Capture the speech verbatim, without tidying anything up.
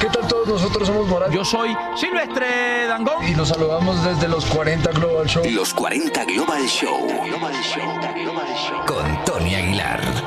¿Qué tal todos? Nosotros somos Morat. Yo soy Silvestre Dangond. Y los saludamos desde los cuarenta Global Show. Los cuarenta Global Show. Con Tony Aguilar.